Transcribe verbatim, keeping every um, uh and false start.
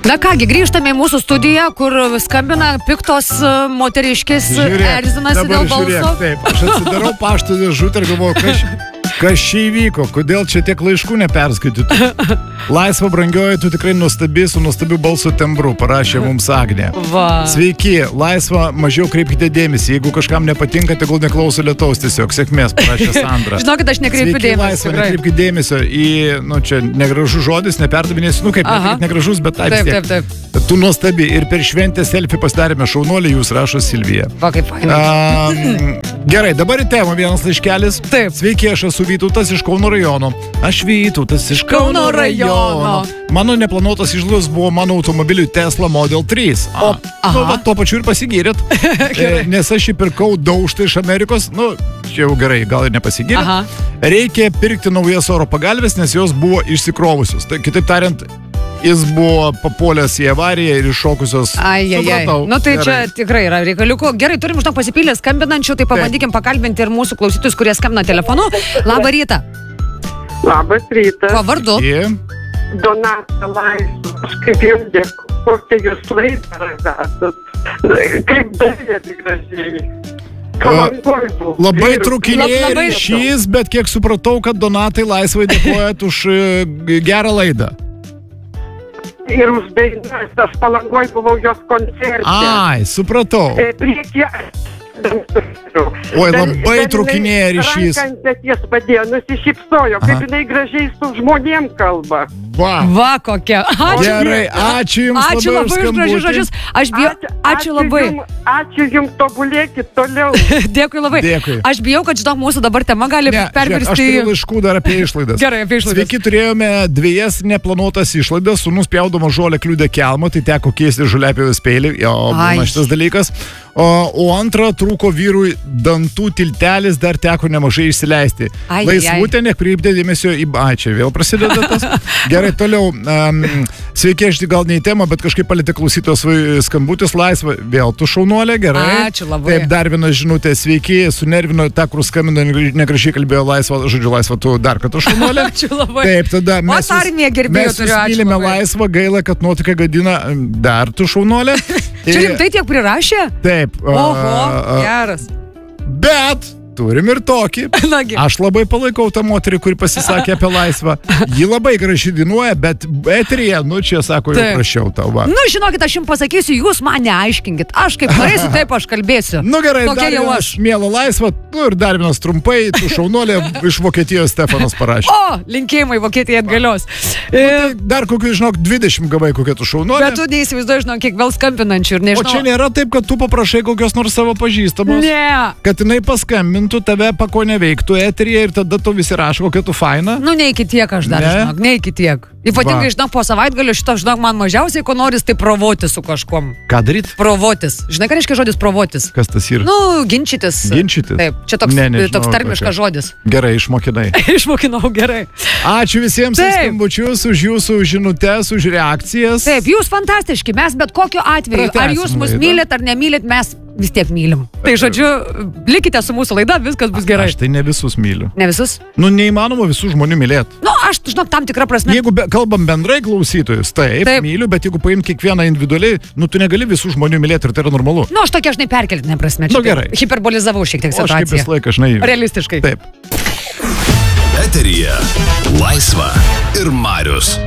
Na kągi, grįžtame į mūsų studiją, kur skambina piktos moteriškės, erzinasi dėl balso. Žiūrėk, taip, aš atsidarau pašto dėžutę ir galvoju, kas, kas čia įvyko, kodėl čia tiek laiškų neperskaitytų. Laisva brangioji, tu tikrai nuostabi, su nuostabiu balso tembru, parašė mums Agnė. Va. Sveiki, Laisva, mažiau kreipkite dėmesį, jeigu kažkam nepatinka, tegul neklauso lietaus, tiesiog sėkmės, parašė Sandra. Žinokit, aš nekreipiu Sveiki, dėmesio. Laisva, nekreipkite dėmesio į, nu čia negražus žodis, neperdavinėsiu, nu kaip, ne, negražus, bet taip, taip, taip, taip. Tu nuostabi ir per šventę selfie pasidarėme šaunuolį, jūs rašo Silvija. Va, kaip fainai. Um, gerai, dabar į temą vienas laiškelis. Taip. Sveiki, aš esu Vytautas iš Kauno rajono. Aš Vytautas iš Kauno rajono. Mano neplanuotas išlaidos buvo mano automobiliui Tesla Model trys. O, nu, va, tuo pačiu ir pasigyrėt. e, nes aš jį pirkau daužtą iš Amerikos. Nu, čia jau gerai, gal ir nepasigyrėt. Reikia pirkti naujas oro pagalvės, nes jos buvo išsikrovusios. Tai, kitaip tariant, jis buvo papuolęs į avariją ir iššokusios. Ai, ai, ai. Nu tai gerai. Čia tikrai yra reikaliukų. Gerai, turim žinok pasipylę skambinančių, tai pabandykim pakalbinti ir mūsų klausytojus, kurie skambina telefonu. Labą rytą. Labas rytas. Kuo vardu? I... Donata Laisva. Aš kaip jums dėkui, kokia jūs laidą radot. Kaip darėte gražiai. O, labai trukinėja ryšys, bet kiek supratau, kad Donatai Laisvai dėkojat už gerą laidą. Ir už dainas, aš Palangoj buvau jos koncerte. Ai, supratau. E, priekyje... Oi, labai trukinėja ryšys. Bet jis padėjo, nusišypsojo, kaip jinai gražiai su žmonėm kalba. Va, Va kokia. Ačiū. Gerai, ačiū jums ačiū labai, labai už gražius žodžius. Aš bijau, ačiū, ačiū labai. Jums, ačiū jums, tobulėkit toliau. Dėkui labai. Dėkui. Aš bijau, kad žinok, mūsų dabar tema gali ne, pervirsti. Žiūrėk, aš turiu laiškų dar apie išlaidas. Gerai, apie išlaidas. Sveiki, turėjome dviejas neplanuotas išlaidas. Sūnus pjaudama žolę kliudė kelmą, tai teko keisti žoliapjovės peilį. Jo, būna šitas dalykas. O, o antra, trūko vyrui dantų tiltelis, dar teko nemažai išsileisti. Ai, Laisvutė, nekreipdė dėmesio į... A, čia vėl prasideda tas. Gerai, toliau. Um, sveiki, aš gal ne į temą, bet kažkaip palėtė klausytos skambutis. Laisva, vėl tu šaunuolė, gerai. Ačiū labai. Taip, dar viena žinutė. Sveiki, sunervino tą, kur skambino, negražiai kalbėjo Laisva, žodžiu Laisva, tu dar kartą šaunuolė. Ačiū labai. Taip, tada mes, vis, mes vis mylime Laisvą, gaila, kad nuotaika gadina dar tu šaunuolė. Čia rimtai tiek prirašė? Taip. Oho, geras. Bet turim ir tokį. Nagi. Aš labai palaikau tą moterį, kuri pasisakė apie Laisvą. Ji labai gražiai dainuoja, bet eteryje, nu čia sako, jau prašiau tau. Va. Nu, žinokit, aš jums pasakysiu, jūs man neaiškinkit. Aš kaip norėsiu, taip aš kalbėsiu. Nu gerai, tokia dar vienas, mielą Laisvą, nu ir dar vienas trumpai, tu šaunuolė iš Vokietijos Stefanas parašė. O, linkėjimai Vokietijai atgalios. Nu, tai dar kokiu, žinok, dvidešimt gavai kokia tu šaunuolė. Bet tu neįsivaizduoji, žinok, kiek vėl skambinančių ir nežinau. O čia nėra taip, kad tu paprašai kokios nors savo pažįstamos. Ne. Kad jinai paskambintų, tave pako neveiktų eteryje ir tada tu visi rašo, kokia tu faina. Nu, ne iki tiek aš dar, ne? žinok, ne iki tiek. Ypatingai, žinok, po savaitgalio šito, žinok, man mažiausiai, ko noris, tai provoti su kažkom. Ką daryt? Provotis. Žinai, ką reiškia žodis provotis? Kas tas yra? Nu, ginčytis. Ginčytis? Taip, čia toks, ne, nežinau, toks tarmiškas žodis. Gerai, išmokinai. Išmokinau, gerai. Ačiū visiems už skambučius, už jūsų žinutes, už reakcijas. Taip, jūs fantastiški, mes bet kokiu atveju, Pratęsim ar jūs mus laidą. mylit ar nemylit, mes vis tiek mylim. Tai žodžiu, likite su mūsų laida, viskas bus gerai. Aš tai ne visus myliu. Ne visus? Nu, neįmanoma visų žmonių mylėti. Nu, aš, žinok, tam tikrą prasme. Jeigu be, kalbam bendrai klausytojus, taip, taip, myliu, bet jeigu paim kiekvieną individualiai, nu, tu negali visų žmonių mylėti ir tai yra normalu. Nu, aš tokia, žinai, perkeltinė prasme. Nu, gerai. Hiperbolizavau šiek tiek situaciją. O aš kaip vis laiką, žinai. Realistiškai. Taip. Eteryje Laisva ir Marius.